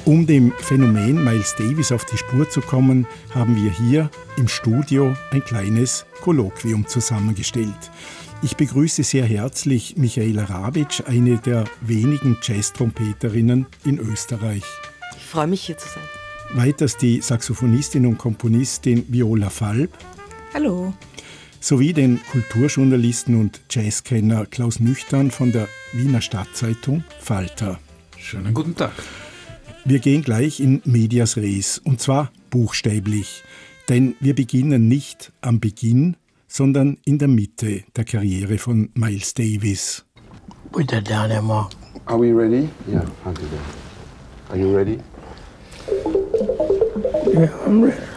Um dem Phänomen Miles Davis auf die Spur zu kommen, haben wir hier im Studio ein kleines Kolloquium zusammengestellt. Ich begrüße sehr herzlich Michaela Rabitsch, eine der wenigen Jazz-Trompeterinnen in Österreich. Ich freue mich, hier zu sein. Weiters die Saxophonistin und Komponistin Viola Falb. Hallo. Sowie den Kulturjournalisten und Jazzkenner Klaus Nüchtern von der Wiener Stadtzeitung Falter. Schönen guten Tag. Wir gehen gleich in medias res, und zwar buchstäblich. Denn wir beginnen nicht am Beginn, sondern in der Mitte der Karriere von Miles Davis. Put that down, Emma. Are we ready? Yeah, I'll do that. Are you ready? Yeah, I'm ready.